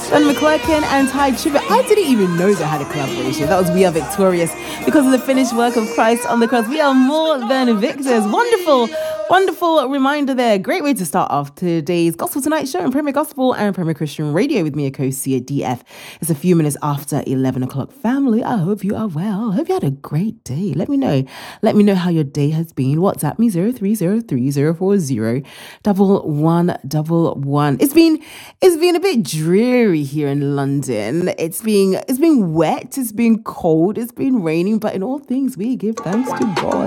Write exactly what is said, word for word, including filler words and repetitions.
Don McClurkin and Ty Tribbett. I didn't even know they had a collaboration. That was We Are Victorious. Because of the finished work of Christ on the cross, we are more than victors. Wonderful, wonderful reminder there. Great way to start off today's Gospel Tonight show on Premier Gospel and Premier Christian Radio with me, Akosia D F. It's a few minutes after eleven o'clock. Family, I hope you are well. I hope you had a great day. Let me know. Let me know how your day has been. WhatsApp me zero three zero three zero four zero double one double one. It's been it's been a bit dreary here in London. It's been it's been wet. It's been cold. It's been raining. But in all things, we give thanks to God.